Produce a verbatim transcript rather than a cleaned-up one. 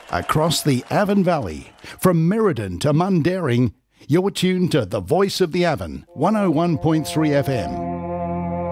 Across the Avon Valley, from Merredin to Mundaring, you're tuned to the Voice of the Avon, one oh one point three F M.